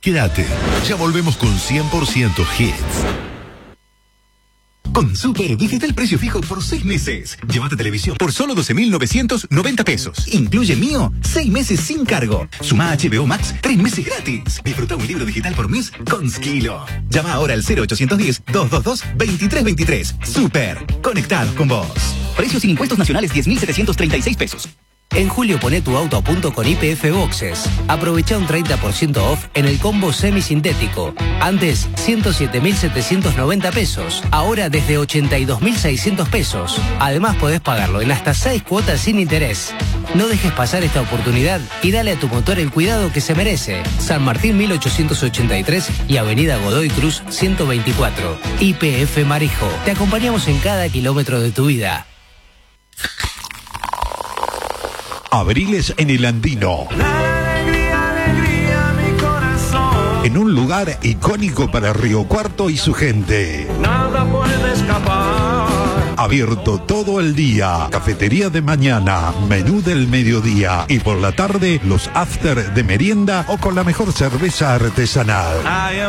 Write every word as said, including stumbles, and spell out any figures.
Quédate, ya volvemos con cien por ciento hits. Con Super, visita el precio fijo por seis meses. Llévate televisión por solo doce mil novecientos noventa pesos. Incluye Mío, seis meses sin cargo. Suma H B O Max, tres meses gratis. Disfruta un libro digital por mes con Skilo. Llama ahora al cero ochocientos diez, doscientos veintidós, veintitrés veintitrés. Super, conectados con vos. Precios sin impuestos nacionales diez mil setecientos treinta y seis pesos. En julio poné tu auto a punto con Y P F Boxes. Aprovecha un treinta por ciento off en el combo semisintético. Antes, ciento siete mil setecientos noventa pesos. Ahora desde ochenta y dos mil seiscientos pesos. Además podés pagarlo en hasta seis cuotas sin interés. No dejes pasar esta oportunidad y dale a tu motor el cuidado que se merece. San Martín mil ochocientos ochenta y tres y Avenida Godoy Cruz ciento veinticuatro. Y P F Marijo. Te acompañamos en cada kilómetro de tu vida. Abriles en el Andino. La alegría, alegría, mi corazón. En un lugar icónico para Río Cuarto y su gente. Nada puede escapar. Abierto todo el día. Cafetería de mañana, menú del mediodía y por la tarde los after de merienda o con la mejor cerveza artesanal.